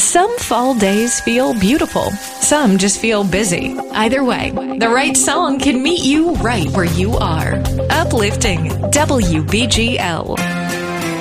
Some fall days feel beautiful. Some just feel busy. Either way, the right song can meet you right where you are. Uplifting WBGL.